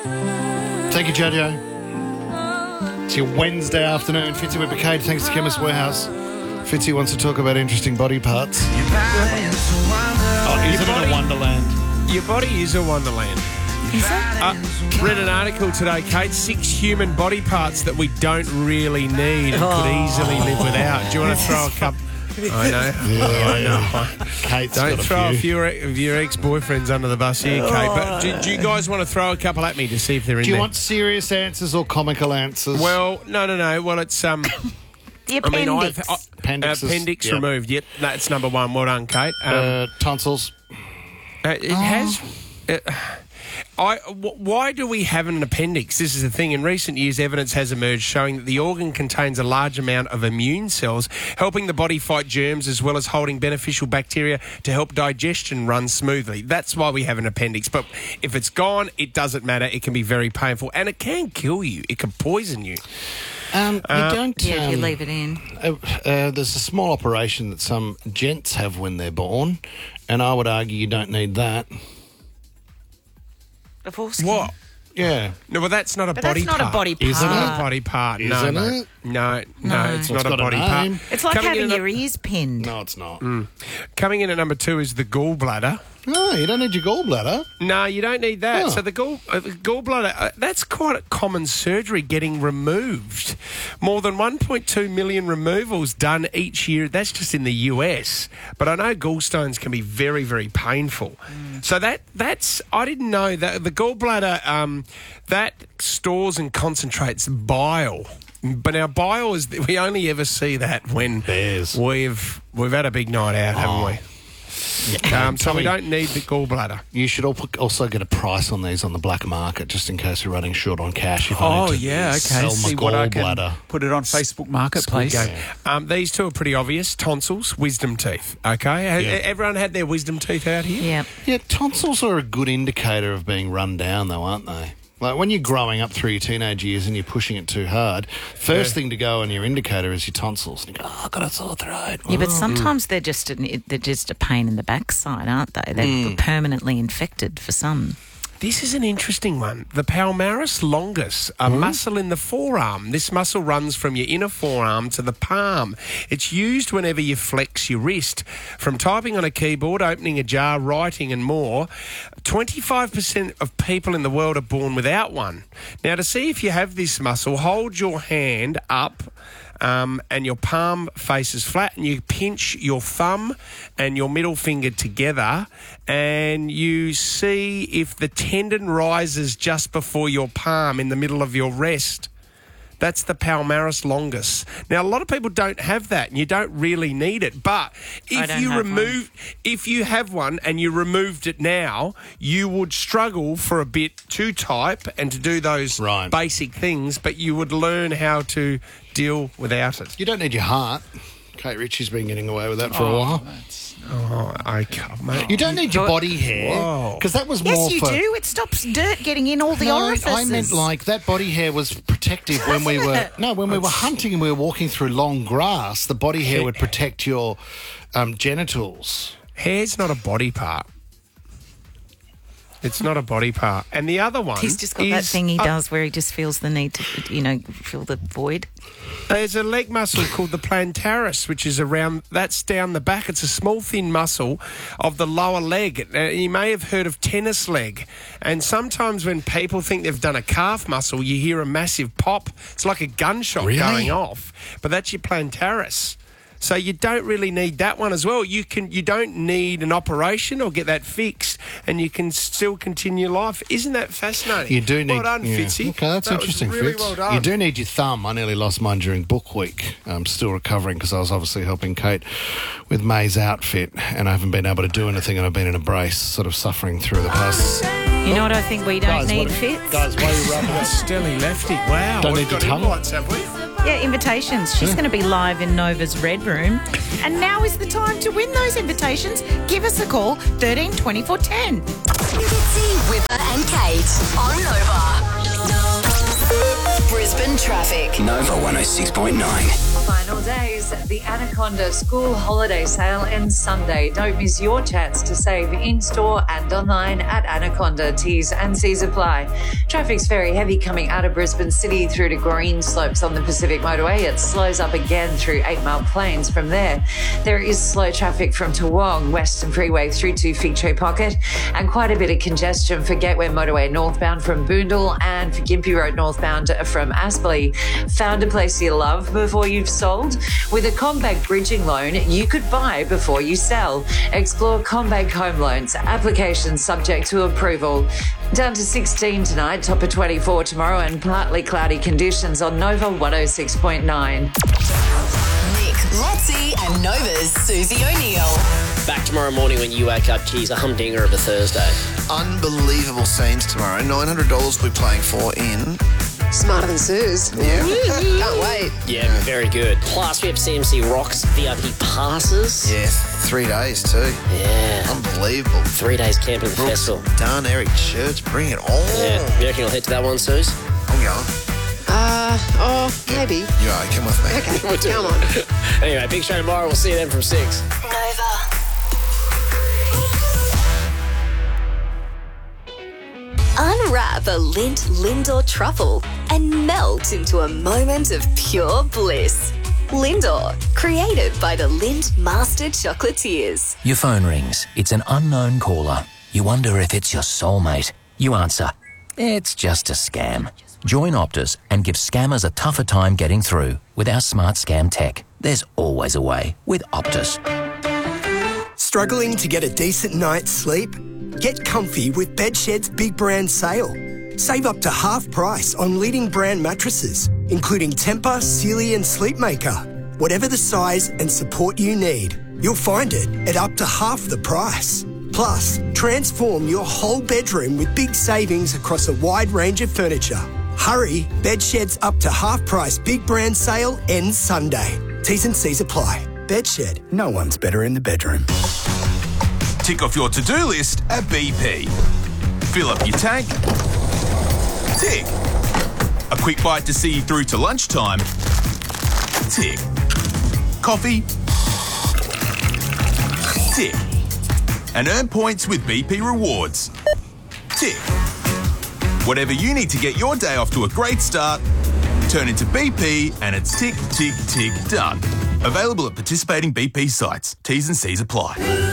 Thank you, Jojo. It's your Wednesday afternoon. Fitzy with Bacade, thanks to Chemist Warehouse. Fitzy wants to talk about interesting body parts. Oh, isn't it a wonderland? Your body is a wonderland. Is it? Read an article today, Kate. 6 human body parts that we don't really need and could easily live without. Do you want to throw a couple? I know. Yeah, I know. Kate's Don't got throw a a few. few of your ex-boyfriends under the bus here, Kate. But do you guys want to throw a couple at me to see if they're in Do you there? want serious answers or comical answers? Well, no. Well, it's The appendix. Appendix is- removed. Yep, that's number one. Well done, Kate. Tonsils. It has. Why do we have an appendix? This is the thing. In recent years, evidence has emerged showing that the organ contains a large amount of immune cells, helping the body fight germs as well as holding beneficial bacteria to help digestion run smoothly. That's why we have an appendix. But if it's gone, it doesn't matter. It can be very painful and it can kill you. It can poison you. You don't. Yeah, if you leave it in. There's a small operation that some gents have when they're born, and I would argue you don't need that. The foreskin. What? Yeah. No, well, that's not a But body that's part. not a body part. Isn't Not a body part. No, Isn't mate. it? No, it's It's not a got a body name. part. It's like Coming having in at- your ears pinned. No, it's not. Coming in at number 2 is the gallbladder. No, you don't need your gallbladder. No, you don't need that. Oh. So the gallbladder, that's quite a common surgery getting removed. More than 1.2 million removals done each year. That's just in the US. But I know gallstones can be very, very painful. So that's I didn't know that the gallbladder that stores and concentrates bile. But our bile is we only ever see that when Bears. we've had a big night out, haven't we? So we don't need the gallbladder. You should also get a price on these on the black market, just in case you're running short on cash. If I Oh, need to yeah, okay. sell my See what I can gallbladder. put it on Facebook Marketplace. Okay. These two are pretty obvious. Tonsils, wisdom teeth. Okay? Yeah. Everyone had their wisdom teeth out here? Yeah. Yeah, tonsils are a good indicator of being run down, though, aren't they? Like when you're growing up through your teenage years and you're pushing it too hard, first thing to go on your indicator is your tonsils. And you go, oh, I've got a sore throat. Yeah, but sometimes they're just a pain in the backside, aren't they? They're permanently infected for some. This is an interesting one. The palmaris longus, a muscle in the forearm. This muscle runs from your inner forearm to the palm. It's used whenever you flex your wrist. From typing on a keyboard, opening a jar, writing and more, 25% of people in the world are born without one. Now, to see if you have this muscle, hold your hand up and your palm faces flat, and you pinch your thumb and your middle finger together, and you see if the tendon rises just before your palm in the middle of your wrist. That's the palmaris longus. Now, a lot of people don't have that, and you don't really need it. But if you have one and you removed it now, you would struggle for a bit to type and to do those basic things, but you would learn how to deal without it. You don't need your heart. Kate Ritchie's been getting away with that for a while. Oh, okay, mate. You don't need your body hair, because that was more Yes, you for... do. It stops dirt getting in all the orifices. I meant like that body hair was protective when we were... No, when we were hunting and we were walking through long grass, the body hair would protect your genitals. Hair's not a body part. It's not a body part. And the other one He's just got that thing he does where he just feels the need to, fill the void. There's a leg muscle called the plantaris, which is that's down the back. It's a small, thin muscle of the lower leg. You may have heard of tennis leg. And sometimes when people think they've done a calf muscle, you hear a massive pop. It's like a gunshot going off. But that's your plantaris. So you don't really need that one as well. You don't need an operation or get that fixed, and you can still continue life. Isn't that fascinating? You do need... Well done, Fitzy. Okay, that's interesting, was really Fitz. well done. You do need your thumb. I nearly lost mine during book week. I'm still recovering because I was obviously helping Kate with May's outfit, and I haven't been able to do anything, and I've been in a brace, sort of suffering through the past... You know what I think we don't need, Fitz? Guys, why are you wrapping up? Stelly Lefty. Wow. Don't We've need your got tongue? invites, have we? Yeah, invitations. She's going to be live in Nova's Red Room. And now is the time to win those invitations. Give us a call, 13 24 10. Fitzy, Whipper and Kate on Nova. Brisbane traffic. Nova 106.9. Final promotional days. The Anaconda School Holiday Sale ends Sunday. Don't miss your chance to save in-store and online at Anaconda. T's and C's apply. Traffic's very heavy coming out of Brisbane City through to Green Slopes on the Pacific Motorway. It slows up again through 8 Mile Plains from there. There is slow traffic from Toowong, Western Freeway through to Fig Tree Pocket, and quite a bit of congestion for Gateway Motorway northbound from Boondall and for Gympie Road northbound from Aspley. Found a place you love before you've sold? With a CommBank bridging loan, you could buy before you sell. Explore CommBank Home Loans. Applications subject to approval. Down to 16 tonight, top of 24 tomorrow, and partly cloudy conditions on Nova 106.9. Nick, Lotzi and Nova's Susie O'Neill. Back tomorrow morning when you wake up, geez, a humdinger of a Thursday. Unbelievable scenes tomorrow. $900 we're playing for in... Smarter Than Suze. Yeah. Can't wait. Yeah, very good. Plus, we have CMC Rocks VIP passes. Yeah, 3 days too. Yeah. Unbelievable. 3 days camping festival. Done, Eric Church, bring it on. Yeah. You reckon you'll head to that one, Suze? I'm going. Maybe. You are, come with me. Okay, come on. Anyway, big show tomorrow. We'll see you then from 6. Nova. Unwrap a Lindt Lindor truffle and melt into a moment of pure bliss. Lindor, created by the Lindt Master Chocolatiers. Your phone rings. It's an unknown caller. You wonder if it's your soulmate. You answer. It's just a scam. Join Optus and give scammers a tougher time getting through with our smart scam tech. There's always a way with Optus. Struggling to get a decent night's sleep? Get comfy with Bedshed's Big Brand Sale. Save up to half price on leading brand mattresses, including Tempur, Sealy and Sleepmaker. Whatever the size and support you need, you'll find it at up to half the price. Plus, transform your whole bedroom with big savings across a wide range of furniture. Hurry, Bedshed's up to half price Big Brand Sale ends Sunday. T's and C's apply. Bedshed, no one's better in the bedroom. Tick off your to-do list at BP. Fill up your tank. Tick. A quick bite to see you through to lunchtime. Tick. Coffee. Tick. And earn points with BP Rewards. Tick. Whatever you need to get your day off to a great start, turn into BP and it's tick, tick, tick, done. Available at participating BP sites. T's and C's apply.